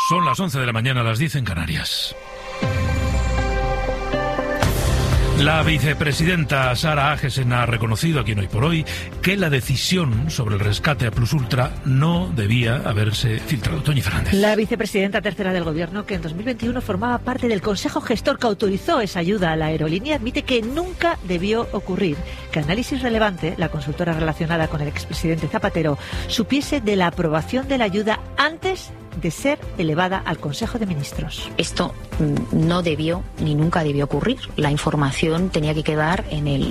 Son las 11 de la mañana, las 10 en Canarias. La vicepresidenta Sara Agesen ha reconocido aquí en Hoy por Hoy que la decisión sobre el rescate a Plus Ultra no debía haberse filtrado. Toñi Fernández. La vicepresidenta tercera del Gobierno, que en 2021 formaba parte del Consejo Gestor que autorizó esa ayuda a la aerolínea, admite que nunca debió ocurrir que Análisis Relevante, la consultora relacionada con el expresidente Zapatero, supiese de la aprobación de la ayuda antes de ser elevada al Consejo de Ministros. Esto no debió ni nunca debió ocurrir. La información tenía que quedar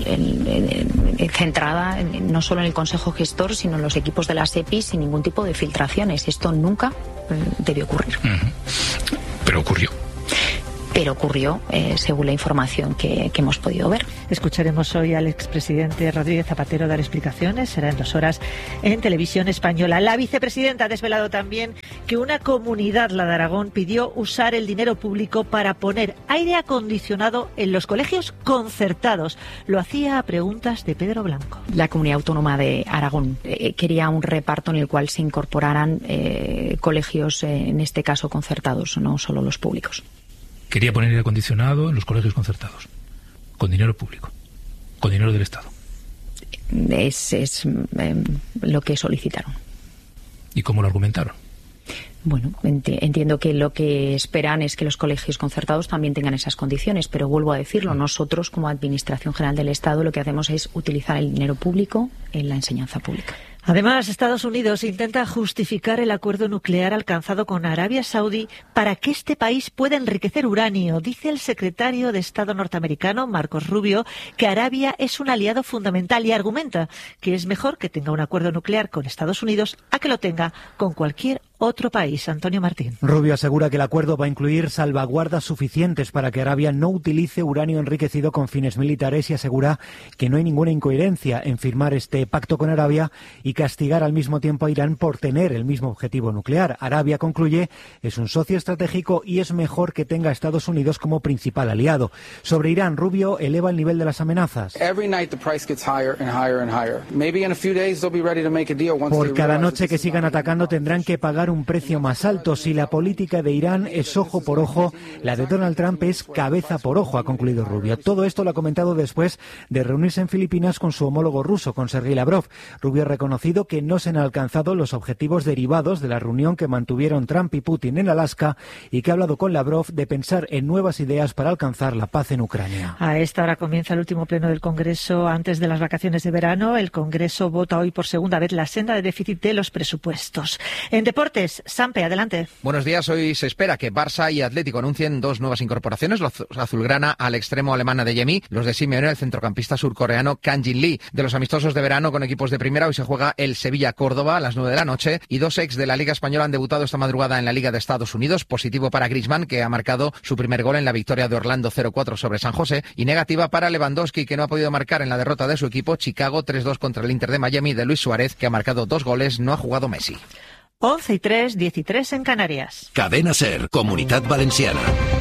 centrada no solo en el Consejo Gestor, sino en los equipos de la SEPI sin ningún tipo de filtraciones. Esto nunca debió ocurrir. Pero ocurrió. Pero ocurrió, según la información que hemos podido ver. Escucharemos hoy al expresidente Rodríguez Zapatero dar explicaciones. Será en 2 horas en Televisión Española. La vicepresidenta ha desvelado también que una comunidad, la de Aragón, pidió usar el dinero público para poner aire acondicionado en los colegios concertados. Lo hacía a preguntas de Pedro Blanco. La Comunidad Autónoma de Aragón quería un reparto en el cual se incorporaran colegios, en este caso concertados, no solo los públicos. Quería poner aire acondicionado en los colegios concertados, con dinero público, con dinero del Estado. Es lo que solicitaron. ¿Y cómo lo argumentaron? Bueno, entiendo que lo que esperan es que los colegios concertados también tengan esas condiciones, pero vuelvo a decirlo, nosotros como Administración General del Estado lo que hacemos es utilizar el dinero público en la enseñanza pública. Además, Estados Unidos intenta justificar el acuerdo nuclear alcanzado con Arabia Saudí para que este país pueda enriquecer uranio. Dice el secretario de Estado norteamericano, Marcos Rubio, que Arabia es un aliado fundamental y argumenta que es mejor que tenga un acuerdo nuclear con Estados Unidos a que lo tenga con cualquier otro país. Antonio Martín. Rubio asegura que el acuerdo va a incluir salvaguardas suficientes para que Arabia no utilice uranio enriquecido con fines militares y asegura que no hay ninguna incoherencia en firmar este pacto con Arabia y castigar al mismo tiempo a Irán por tener el mismo objetivo nuclear. Arabia, concluye, es un socio estratégico y es mejor que tenga a Estados Unidos como principal aliado. Sobre Irán, Rubio eleva el nivel de las amenazas. Por cada noche que sigan atacando tendrán que pagar un precio más alto. Si la política de Irán es ojo por ojo, la de Donald Trump es cabeza por ojo, ha concluido Rubio. Todo esto lo ha comentado después de reunirse en Filipinas con su homólogo ruso, con Sergei Lavrov. Rubio ha reconocido que no se han alcanzado los objetivos derivados de la reunión que mantuvieron Trump y Putin en Alaska y que ha hablado con Lavrov de pensar en nuevas ideas para alcanzar la paz en Ucrania. A esta hora comienza el último pleno del Congreso antes de las vacaciones de verano. El Congreso vota hoy por segunda vez la senda de déficit de los presupuestos. En deportes, Sampe, adelante. Buenos días. Hoy se espera que Barça y Atlético anuncien 2 nuevas incorporaciones. Los azulgrana al extremo alemán Adeyemi, los de Simeone, el centrocampista surcoreano Kang Jin Lee. De los amistosos de verano con equipos de primera, hoy se juega el Sevilla-Córdoba a las 9 de la noche y 2 ex de la Liga Española han debutado esta madrugada en la Liga de Estados Unidos. Positivo para Griezmann, que ha marcado su primer gol en la victoria de Orlando 0-4 sobre San José, y negativa para Lewandowski, que no ha podido marcar en la derrota de su equipo Chicago 3-2 contra el Inter de Miami de Luis Suárez, que ha marcado 2 goles, no ha jugado Messi. 11:03, 13:03 en Canarias. Cadena SER, Comunitat Valenciana.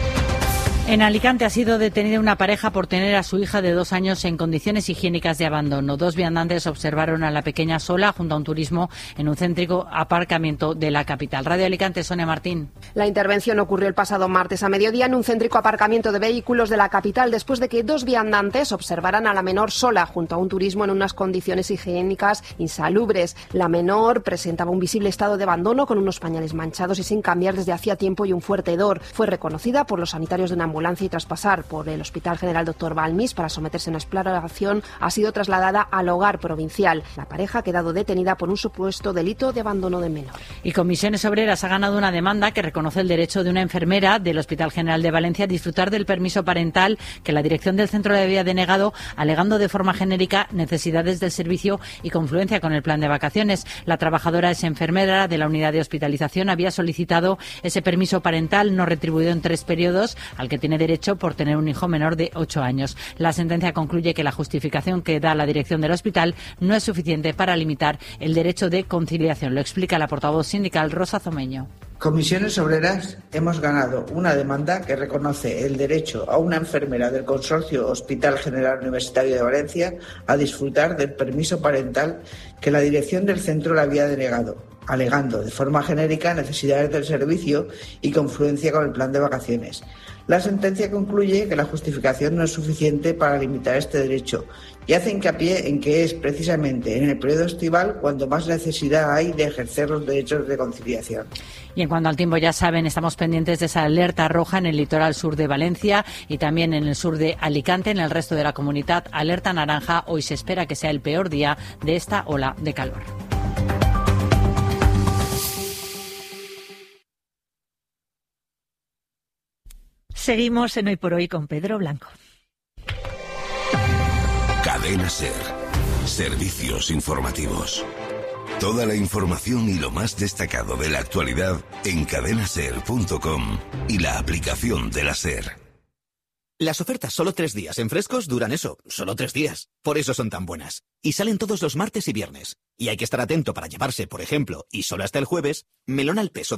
En Alicante ha sido detenida una pareja por tener a su hija de 2 años en condiciones higiénicas de abandono. 2 viandantes observaron a la pequeña sola junto a un turismo en un céntrico aparcamiento de la capital. Radio Alicante, Sonia Martín. La intervención ocurrió el pasado martes a mediodía en un céntrico aparcamiento de vehículos de la capital después de que 2 viandantes observaran a la menor sola junto a un turismo en unas condiciones higiénicas insalubres. La menor presentaba un visible estado de abandono con unos pañales manchados y sin cambiar desde hacía tiempo y un fuerte hedor. Fue reconocida por los sanitarios de una ambulancia y tras pasar por el Hospital General Dr. Balmis para someterse a una exploración ha sido trasladada al hogar provincial. La pareja ha quedado detenida por un supuesto delito de abandono de menor. Y Comisiones Obreras ha ganado una demanda que reconoce el derecho de una enfermera del Hospital General de Valencia a disfrutar del permiso parental que la dirección del centro le había denegado, alegando de forma genérica necesidades del servicio y confluencia con el plan de vacaciones. La trabajadora es enfermera de la unidad de hospitalización, había solicitado ese permiso parental no retribuido en 3 periodos al que tiene derecho por tener un hijo menor de 8 años. La sentencia concluye que la justificación que da la dirección del hospital no es suficiente para limitar el derecho de conciliación. Lo explica la portavoz sindical Rosa Zomeño. Comisiones Obreras hemos ganado una demanda que reconoce el derecho a una enfermera del Consorcio Hospital General Universitario de Valencia a disfrutar del permiso parental que la dirección del centro le había denegado, alegando de forma genérica necesidades del servicio y confluencia con el plan de vacaciones. La sentencia concluye que la justificación no es suficiente para limitar este derecho y hace hincapié en que es precisamente en el periodo estival cuando más necesidad hay de ejercer los derechos de conciliación. Y en cuanto al tiempo, ya saben, estamos pendientes de esa alerta roja en el litoral sur de Valencia y también en el sur de Alicante. En el resto de la comunidad, alerta naranja. Hoy se espera que sea el peor día de esta ola de calor. Seguimos en Hoy por Hoy con Pedro Blanco. Cadena SER. Servicios informativos. Toda la información y lo más destacado de la actualidad en cadenaser.com y la aplicación de la SER. Las ofertas solo 3 días en Frescos duran eso, solo 3 días. Por eso son tan buenas. Y salen todos los martes y viernes. Y hay que estar atento para llevarse, por ejemplo, y solo hasta el jueves, melón al peso de